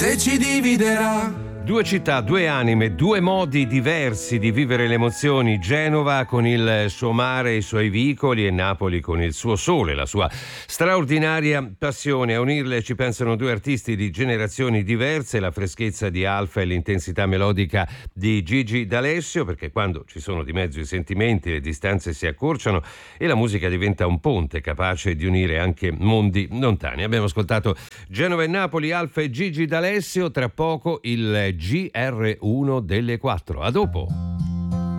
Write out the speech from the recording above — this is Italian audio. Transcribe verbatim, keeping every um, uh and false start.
te ci dividerà. Due città, due anime, due modi diversi di vivere le emozioni. Genova con il suo mare e i suoi vicoli e Napoli con il suo sole, la sua straordinaria passione. A unirle ci pensano due artisti di generazioni diverse, la freschezza di Alfa e l'intensità melodica di Gigi D'Alessio, perché quando ci sono di mezzo i sentimenti le distanze si accorciano e la musica diventa un ponte capace di unire anche mondi lontani. Abbiamo ascoltato Genova e Napoli, Alfa e Gigi D'Alessio, tra poco il G R uno delle quattro. A dopo.